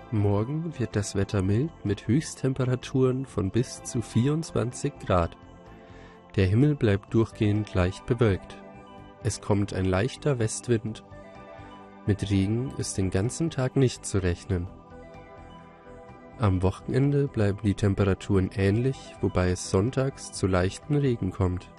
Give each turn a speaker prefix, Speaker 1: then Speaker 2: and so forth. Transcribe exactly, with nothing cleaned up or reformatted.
Speaker 1: Morgen wird das Wetter mild mit Höchsttemperaturen von bis zu vierundzwanzig Grad. Der Himmel bleibt durchgehend leicht bewölkt. Es kommt ein leichter Westwind. Mit Regen ist den ganzen Tag nicht zu rechnen. Am Wochenende bleiben die Temperaturen ähnlich, wobei es sonntags zu leichten Regen kommt.